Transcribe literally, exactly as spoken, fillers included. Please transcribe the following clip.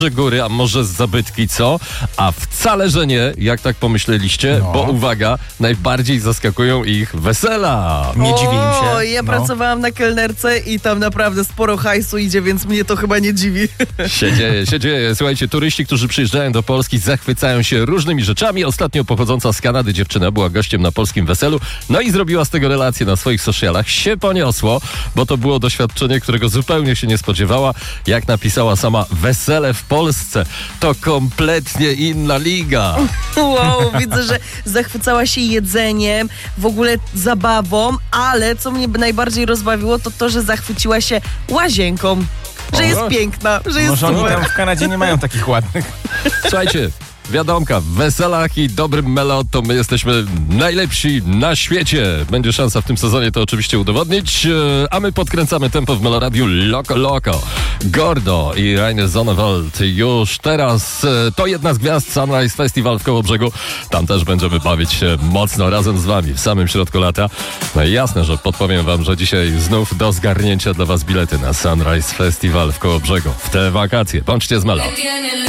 góry, a może zabytki, co? A wcale, że nie, jak tak pomyśleliście, No. bo uwaga, najbardziej zaskakują ich wesela. Nie dziwię im się. O, ja No. pracowałam na kelnerce i tam naprawdę sporo hajsu idzie, więc mnie to chyba nie dziwi. Się dzieje, się dzieje. Słuchajcie, turyści, którzy przyjeżdżają do Polski, zachwycają się różnymi rzeczami. Ostatnio pochodząca z Kanady dziewczyna była gościem na polskim weselu, no i zrobiła z tego relację na swoich socialach. Się poniosło, bo to było doświadczenie, którego zupełnie się nie spodziewała. Jak napisała sama, wesele w Polsce to kompletnie inna liga. Wow, widzę, że zachwycała się jedzeniem, w ogóle zabawą, ale co mnie najbardziej rozbawiło, to to, że zachwyciła się łazienką. Że jest O. piękna, że jest Może oni super. tam w Kanadzie nie mają takich ładnych. Słuchajcie, wiadomka, w weselach i dobrym melo to my jesteśmy najlepsi na świecie. Będzie szansa w tym sezonie to oczywiście udowodnić, e, a my podkręcamy tempo w Meloradiu Loco Loco. Gordo i Rainer Zonneveld już teraz e, to jedna z gwiazd Sunrise Festival w Kołobrzegu. Tam też będziemy bawić się mocno razem z wami w samym środku lata. No i jasne, że podpowiem wam, że dzisiaj znów do zgarnięcia dla was bilety na Sunrise Festival w Kołobrzegu w te wakacje. Bądźcie z Melo.